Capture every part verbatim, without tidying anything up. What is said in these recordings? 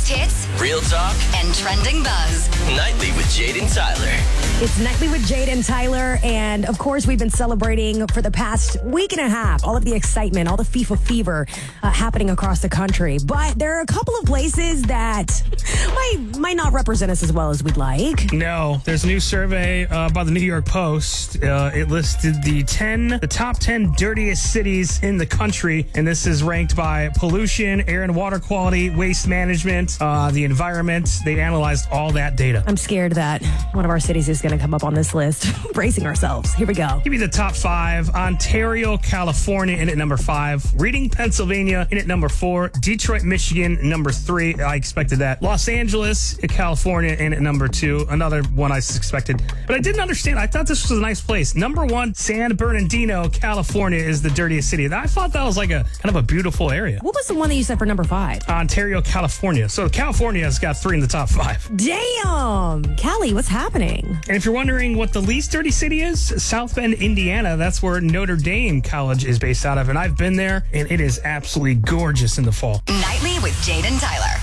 Biggest hits, real talk, and trending buzz. Nightly with Jade and Tyler. It's Nightly with Jade and Tyler, and of course, we've been celebrating for the past week and a half all of the excitement, all the FIFA fever uh, happening across the country. But there are a couple of places that might, might not represent us as well as we'd like. No, there's a new survey uh, by the New York Post. Uh, it listed the ten, the top ten dirtiest cities in the country, and this is ranked by pollution, air and water quality, waste management, uh, the environment. They analyzed all that data. I'm scared that one of our cities is going to come up on this list. Bracing ourselves. Here we go. Give me the top five. Ontario, California, in at number five. Reading, Pennsylvania, in at number four. Detroit, Michigan, number three. I expected that. Los Angeles, California, in at number two. Another one I suspected. But I didn't understand. I thought this was a nice place. Number one, San Bernardino, California, is the dirtiest city. I thought that was like a kind of a beautiful area. What was the one that you said for number five? Ontario, California. So California has got three in the top five. Damn! Callie, what's happening? And if you're wondering what the least dirty city is, South Bend, Indiana. That's where Notre Dame College is based out of. And I've been there, and it is absolutely gorgeous in the fall. Nightly with Jade and Tyler.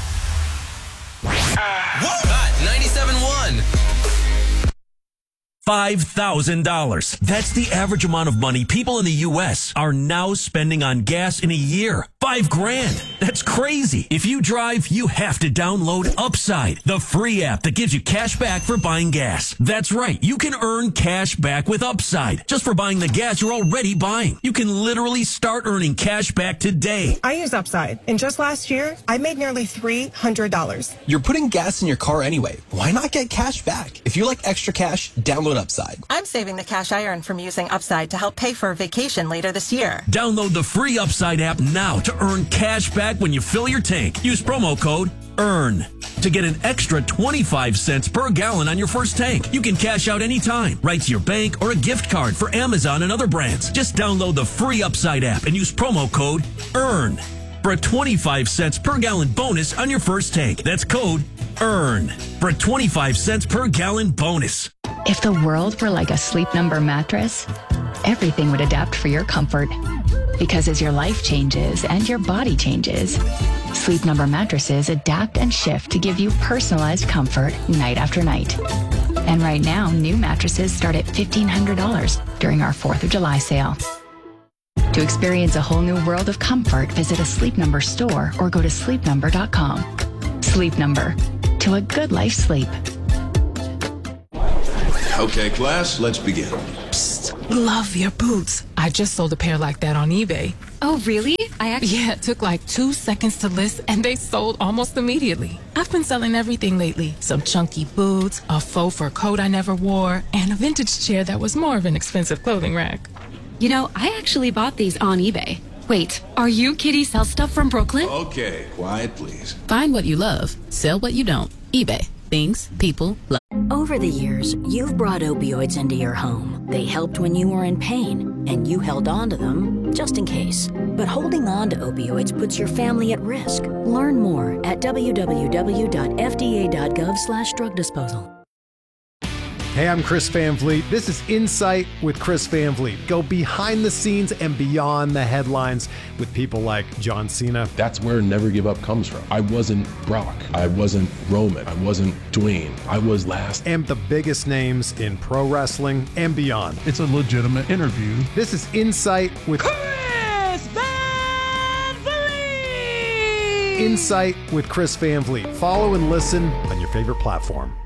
Hot ninety-seven point one. five thousand dollars. That's the average amount of money people in the U S are now spending on gas in a year. Five grand. That's crazy. If you drive, you have to download Upside, the free app that gives you cash back for buying gas. That's right. You can earn cash back with Upside just for buying the gas you're already buying. You can literally start earning cash back today. I use Upside, and just last year, I made nearly three hundred dollars. You're putting gas in your car anyway. Why not get cash back? If you like extra cash, download Upside. I'm saving the cash I earn from using Upside to help pay for a vacation later this year. Download the free Upside app now to earn cash back when you fill your tank. Use promo code EARN to get an extra twenty-five cents per gallon on your first tank. You can cash out anytime, right to your bank or a gift card for Amazon and other brands. Just download the free Upside app and use promo code EARN for a twenty-five cents per gallon bonus on your first tank. That's code EARN for a twenty-five cents per gallon bonus. If the world were like a Sleep Number mattress, everything would adapt for your comfort. Because as your life changes and your body changes, Sleep Number mattresses adapt and shift to give you personalized comfort night after night. And right now, new mattresses start at fifteen hundred dollars during our fourth of July sale. To experience a whole new world of comfort, visit a Sleep Number store or go to sleep number dot com. Sleep Number. To a good life sleep. Okay, class, let's begin. Psst, love your boots. I just sold a pair like that on eBay. Oh, really? I actually... Yeah, it took like two seconds to list, and they sold almost immediately. I've been selling everything lately. Some chunky boots, a faux fur coat I never wore, and a vintage chair that was more of an expensive clothing rack. You know, I actually bought these on eBay. Wait, are you Kitty Sell Stuff from Brooklyn? Okay, quiet, please. Find what you love. Sell what you don't. eBay. Things people love. Over the years, you've brought opioids into your home. They helped when you were in pain, and you held on to them just in case. But holding on to opioids puts your family at risk. Learn more at w w w dot f d a dot gov slash drug disposal. Hey, I'm Chris Van Vliet. This is Insight with Chris Van Vliet. Go behind the scenes and beyond the headlines with people like John Cena. That's where Never Give Up comes from. I wasn't Brock. I wasn't Roman. I wasn't Dwayne. I was last. And the biggest names in pro wrestling and beyond. It's a legitimate interview. This is Insight with Chris Van Vliet. Insight with Chris Van Vliet. Follow and listen on your favorite platform.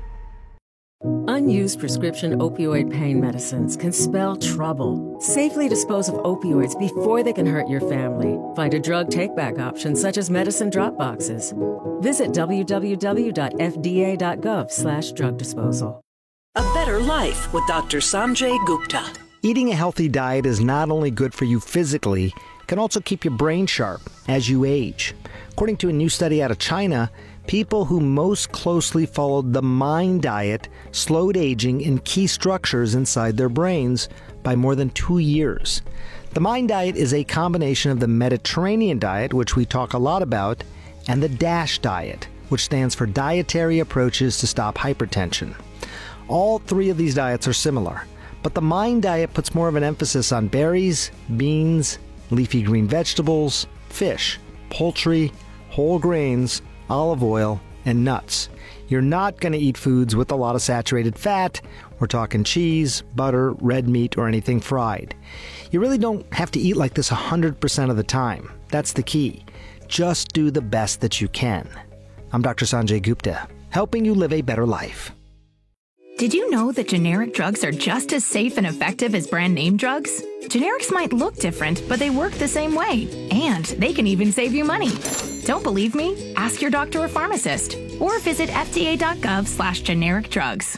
Unused prescription opioid pain medicines can spell trouble. Safely dispose of opioids before they can hurt your family. Find a drug take-back option such as medicine drop boxes. Visit w w w dot f d a dot gov slash drug disposal. A better life with Doctor Sanjay Gupta. Eating a healthy diet is not only good for you physically, it can also keep your brain sharp as you age. According to a new study out of China, people who most closely followed the MIND diet slowed aging in key structures inside their brains by more than two years. The MIND diet is a combination of the Mediterranean diet, which we talk a lot about, and the DASH diet, which stands for Dietary Approaches to Stop Hypertension. All three of these diets are similar, but the MIND diet puts more of an emphasis on berries, beans, leafy green vegetables, fish, poultry, whole grains, olive oil, and nuts. You're not going to eat foods with a lot of saturated fat. We're talking cheese, butter, red meat, or anything fried. You really don't have to eat like this one hundred percent of the time. That's the key. Just do the best that you can. I'm Doctor Sanjay Gupta, helping you live a better life. Did you know that generic drugs are just as safe and effective as brand name drugs? Generics might look different, but they work the same way. And they can even save you money. Don't believe me? Ask your doctor or pharmacist. Or visit F D A dot gov slash generic drugs.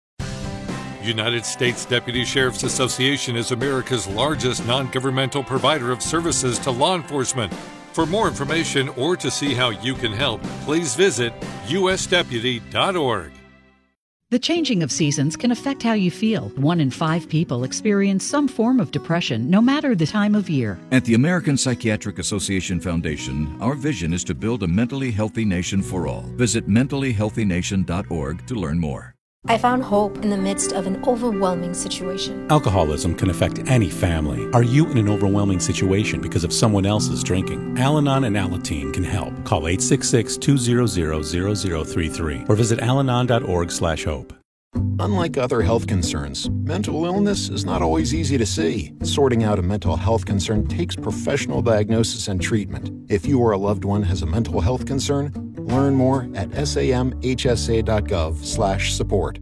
United States Deputy Sheriff's Association is America's largest non-governmental provider of services to law enforcement. For more information or to see how you can help, please visit U S deputy dot org. The changing of seasons can affect how you feel. One in five people experience some form of depression, no matter the time of year. At the American Psychiatric Association Foundation, our vision is to build a mentally healthy nation for all. Visit mentally healthy nation dot org to learn more. I found hope in the midst of an overwhelming situation. Alcoholism can affect any family. Are you in an overwhelming situation because of someone else's drinking? Al-Anon and Alateen can help. Call eight six six, two hundred, zero zero three three or visit al anon dot org slash hope. Unlike other health concerns, mental illness is not always easy to see. Sorting out a mental health concern takes professional diagnosis and treatment. If you or a loved one has a mental health concern, learn more at samhsa dot gov slash support.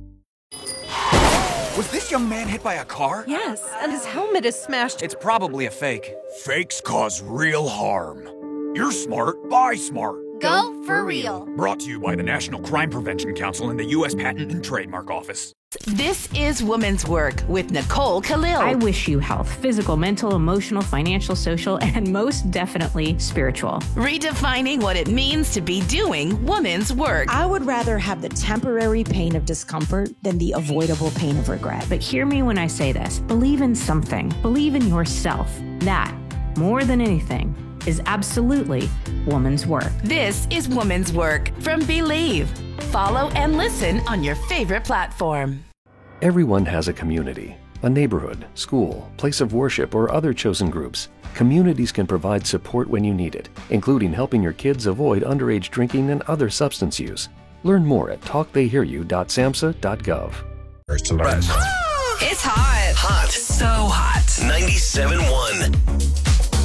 Was this young man hit by a car? Yes, and his helmet is smashed. It's probably a fake. Fakes cause real harm. You're smart. Buy smart. Go for real. Brought to you by the National Crime Prevention Council and the U S Patent and Trademark Office. This is Women's Work with Nicole Khalil. I wish you health, physical, mental, emotional, financial, social, and most definitely spiritual. Redefining what it means to be doing women's work. I would rather have the temporary pain of discomfort than the avoidable pain of regret. But hear me when I say this. Believe in something. Believe in yourself. That, more than anything, is absolutely woman's work. This is Woman's Work from Believe. Follow and listen on your favorite platform. Everyone has a community, a neighborhood, school, place of worship, or other chosen groups. Communities can provide support when you need it, including helping your kids avoid underage drinking and other substance use. Learn more at talk they hear you dot samhsa dot gov. To learn. It's hot. Hot. So hot. ninety-seven point one.